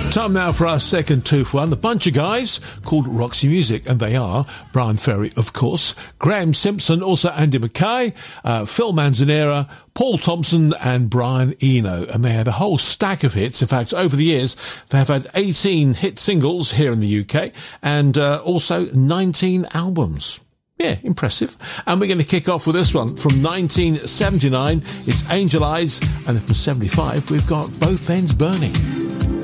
Time now for our second two for one. The bunch of guys called Roxy Music, and they are Brian Ferry, of course, Graham Simpson, also Andy Mackay, Phil Manzanera, Paul Thompson and Brian Eno. And they had a whole stack of hits. In fact, over the years, they have had 18 hit singles here in the UK and also 19 albums. Yeah, impressive. And we're going to kick off with this one from 1979. It's Angel Eyes. And from 75, we've got Both Ends Burning.